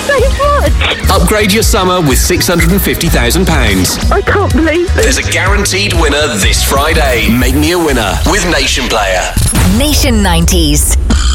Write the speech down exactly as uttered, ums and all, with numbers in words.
so much. Upgrade your summer with six hundred fifty thousand pounds. I can't believe it. There's a guaranteed winner this Friday. Make me a winner with Nation Player. Nation nineties.